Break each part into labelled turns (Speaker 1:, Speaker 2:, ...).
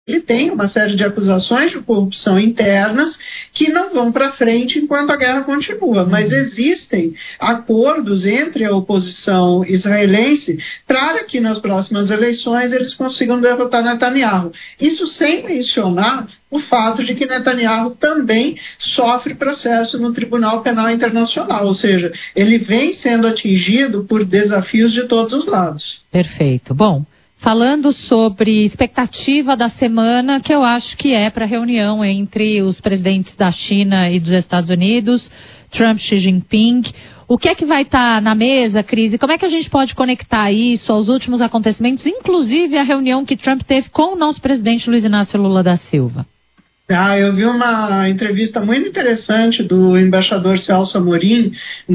Speaker 1: ele tem uma série de acusações de corrupção internas que não vão para frente enquanto a guerra continua. Mas existem acordos entre a oposição israelense para que nas próximas eleições eles consigam derrotar Netanyahu. Isso sem mencionar o fato de que Netanyahu também sofre processo no Tribunal Penal Internacional, ou seja, ele vem sendo atingido por desafios de todos os lados.
Speaker 2: Perfeito. Bom, falando sobre expectativa da semana, que eu acho que é para a reunião entre os presidentes da China e dos Estados Unidos, Trump, Xi Jinping. O que é que vai estar na mesa, Cris? E como é que a gente pode conectar isso aos últimos acontecimentos, inclusive a reunião que Trump teve com o nosso presidente Luiz Inácio Lula da Silva?
Speaker 1: Eu vi uma entrevista muito interessante do embaixador Celso Amorim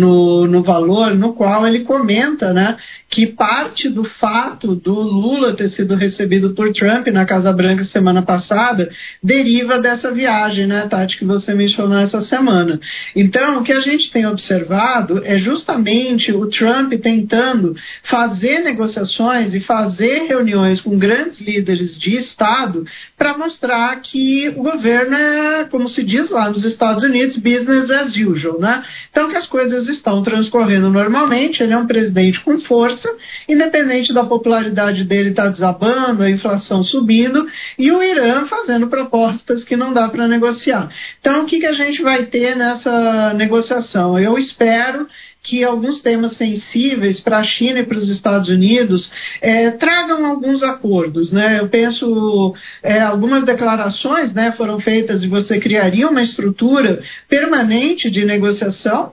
Speaker 1: no Valor, no qual ele comenta, né, que parte do fato do Lula ter sido recebido por Trump na Casa Branca semana passada deriva dessa viagem, né, Tati, que você mencionou essa semana. Então, o que a gente tem observado é justamente o Trump tentando fazer negociações e fazer reuniões com grandes líderes de Estado para mostrar que o governo é, como se diz lá nos Estados Unidos, business as usual, né? Então, que as coisas estão transcorrendo normalmente, ele é um presidente com força, independente da popularidade dele estar desabando, a inflação subindo, e o Irã fazendo propostas que não dá para negociar. Então, o que a gente vai ter nessa negociação? Eu espero que alguns temas sensíveis para a China e para os Estados Unidos tragam alguns acordos, né? Eu penso, algumas declarações, né, foram feitas e você criaria uma estrutura permanente de negociação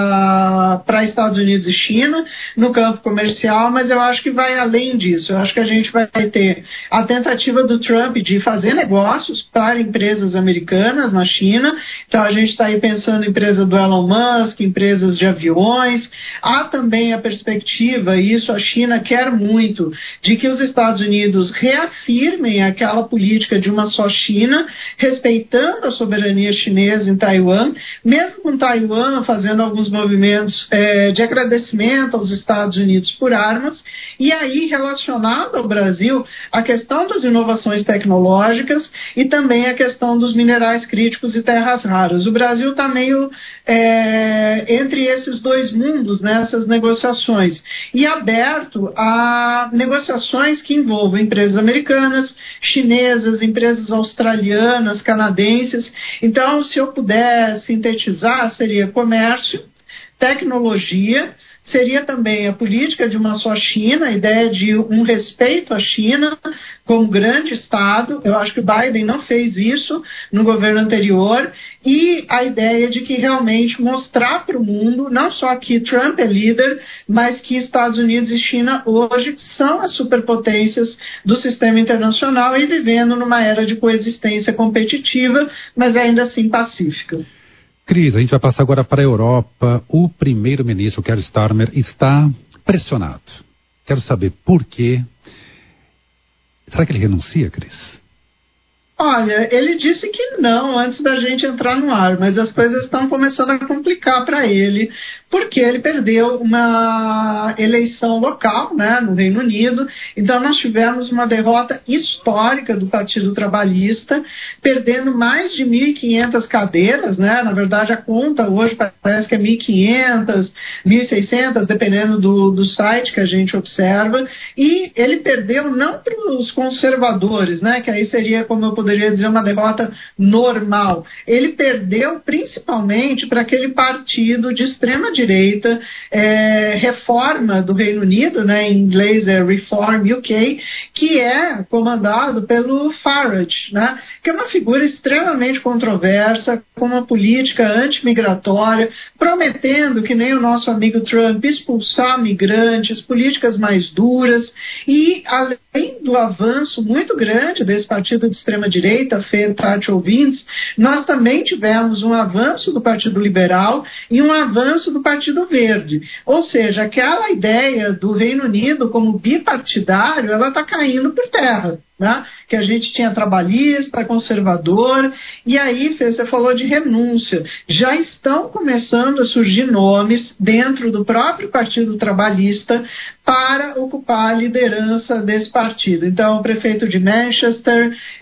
Speaker 1: para Estados Unidos e China no campo comercial, mas eu acho que vai além disso. Eu acho que a gente vai ter a tentativa do Trump de fazer negócios para empresas americanas na China. Então a gente está aí pensando em empresa do Elon Musk, empresas de aviões. Há também a perspectiva, e isso a China quer muito, de que os Estados Unidos reafirmem aquela política de uma só China, respeitando a soberania chinesa em Taiwan, mesmo com Taiwan fazendo alguns movimentos de agradecimento aos Estados Unidos por armas, e aí relacionado ao Brasil a questão das inovações tecnológicas e também a questão dos minerais críticos e terras raras. O Brasil está meio entre esses dois mundos nessas negociações e aberto a negociações que envolvam empresas americanas, chinesas, empresas australianas, canadenses. Então, se eu puder sintetizar, seria comércio, tecnologia, seria também a política de uma só China, a ideia de um respeito à China como grande Estado. Eu acho que o Biden não fez isso no governo anterior, e a ideia de que realmente mostrar para o mundo, não só que Trump é líder, mas que Estados Unidos e China hoje são as superpotências do sistema internacional e vivendo numa era de coexistência competitiva, mas ainda assim pacífica.
Speaker 3: Cris, a gente vai passar agora para a Europa. O primeiro-ministro, Keir Starmer, está pressionado. Quero saber por quê. Será que ele renuncia, Cris?
Speaker 1: Olha, ele disse que não antes da gente entrar no ar, mas as coisas estão começando a complicar para ele, porque ele perdeu uma eleição local, né, no Reino Unido. Então nós tivemos uma derrota histórica do Partido Trabalhista, perdendo mais de 1.500 cadeiras, né? Na verdade a conta hoje parece que é 1.500, 1.600, dependendo do site que a gente observa, e ele perdeu não para os conservadores, né, que aí seria, como eu poderia dizer, uma derrota normal. Ele perdeu principalmente para aquele partido de extrema-direita, Reforma do Reino Unido, né, em inglês é Reform UK, que é comandado pelo Farage, né, que é uma figura extremamente controversa, com uma política antimigratória, prometendo, que nem o nosso amigo Trump, expulsar migrantes, políticas mais duras, e além do avanço muito grande desse partido de extrema-direita, Thatcher Vince, nós também tivemos um avanço do Partido Liberal e um avanço do Partido Verde. Ou seja, aquela ideia do Reino Unido como bipartidário, ela está caindo por terra. Né? Que a gente tinha trabalhista, conservador, e aí você falou de renúncia. Já estão começando a surgir nomes dentro do próprio Partido Trabalhista para ocupar a liderança desse partido. Então, o prefeito de Manchester,